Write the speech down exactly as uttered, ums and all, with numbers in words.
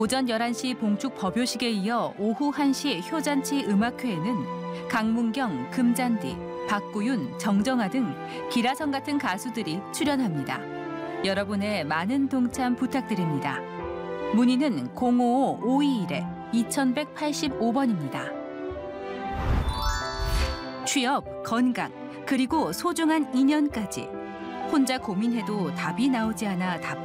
오전 열한 시 봉축 법요식에 이어 오후 한 시 효잔치 음악회에는 강문경, 금잔디, 박구윤, 정정아 등 기라성 같은 가수들이 출연합니다. 여러분의 많은 동참 부탁드립니다. 문의는 공오오 오이일 이천백팔십오 번입니다. 취업, 건강, 그리고 소중한 인연까지 혼자 고민해도 답이 나오지 않아 답